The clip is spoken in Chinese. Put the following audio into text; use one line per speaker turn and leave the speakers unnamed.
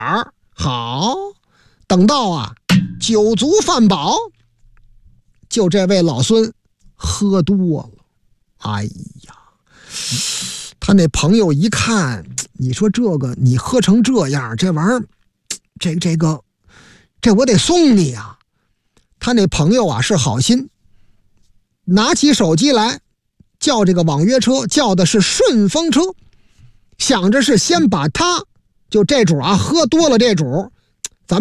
好，等到酒足饭饱，就这位老孙喝多了。哎呀，他那朋友一看，你说这个你喝成这样，这玩意儿，这我得送你啊。他那朋友是好心，拿起手机来叫这个网约车，叫的是顺风车，想着是先把他就这主喝多了这主